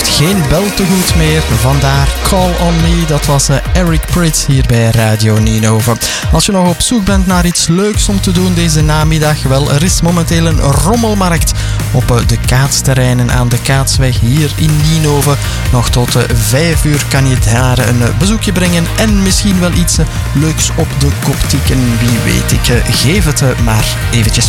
heeft geen bel te goed meer. Vandaar Call on Me. Dat was Eric Prydz hier bij Radio Ninove. Als je nog op zoek bent naar iets leuks om te doen deze namiddag, wel, er is momenteel een rommelmarkt op de kaatsterreinen aan de Kaatsweg hier in Ninove. Nog tot 5 uur kan je daar een bezoekje brengen en misschien wel iets leuks op de kop tikken. Wie weet, ik geef het maar eventjes